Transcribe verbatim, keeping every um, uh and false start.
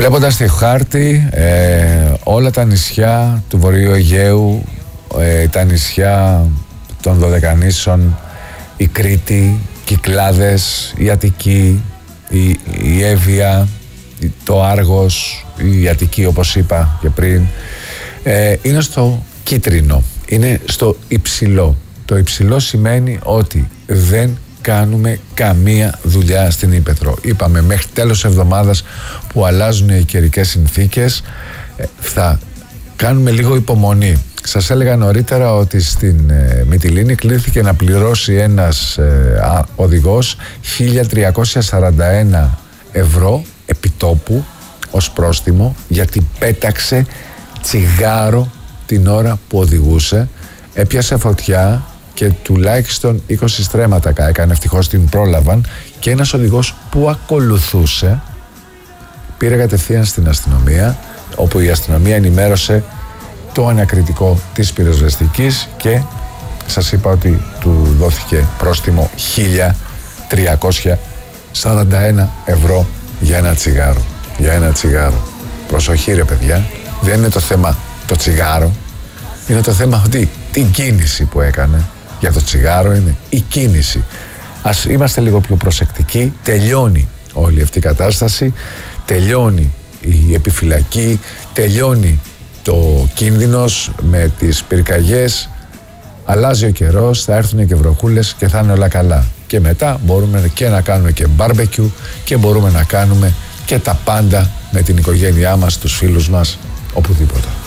Βλέποντας τη χάρτη, ε, όλα τα νησιά του Βορείου Αιγαίου, ε, τα νησιά των Δωδεκανήσων, η Κρήτη, οι Κυκλάδες, η Αττική, η, η Εύβοια, το Άργος, η Αττική όπως είπα και πριν, ε, είναι στο κίτρινο, είναι στο υψηλό. Το υψηλό σημαίνει ότι δεν κάνουμε καμία δουλειά στην Ήπεθρο. Είπαμε μέχρι τέλος εβδομάδας που αλλάζουν οι καιρικές συνθήκες θα κάνουμε λίγο υπομονή. Σας έλεγα νωρίτερα ότι στην ε, Μυτιλήνη κλήθηκε να πληρώσει ένας ε, α, οδηγός χίλια τριακόσια σαράντα ένα ευρώ επιτόπου ως πρόστιμο γιατί πέταξε τσιγάρο την ώρα που οδηγούσε, έπιασε φωτιά και τουλάχιστον είκοσι στρέμματα έκανε, ευτυχώς την πρόλαβαν, και ένας οδηγός που ακολουθούσε πήρε κατευθείαν στην αστυνομία, όπου η αστυνομία ενημέρωσε το ανακριτικό της πυροσβεστικής και σας είπα ότι του δόθηκε πρόστιμο χίλια τριακόσια σαράντα ένα ευρώ για ένα τσιγάρο. Για ένα τσιγάρο. Προσοχή ρε παιδιά, δεν είναι το θέμα το τσιγάρο, είναι το θέμα ότι την κίνηση που έκανε. Για το τσιγάρο είναι η κίνηση. Ας είμαστε λίγο πιο προσεκτικοί. Τελειώνει όλη αυτή η κατάσταση, τελειώνει η επιφυλακή, τελειώνει το κίνδυνος με τις πυρκαγιές, αλλάζει ο καιρός, θα έρθουν και βροχούλες και θα είναι όλα καλά. Και μετά μπορούμε και να κάνουμε και μπάρμπεκιου και μπορούμε να κάνουμε και τα πάντα με την οικογένειά μας, τους φίλους μας, οπουδήποτε.